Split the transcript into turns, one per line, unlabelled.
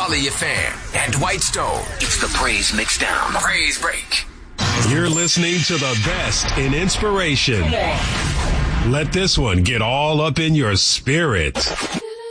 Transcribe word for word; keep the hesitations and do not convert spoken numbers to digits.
Folly Fan and Dwight Stone. It's the Praise Mixdown. Praise Break.
You're listening to the best in inspiration. Let this one get all up in your spirit.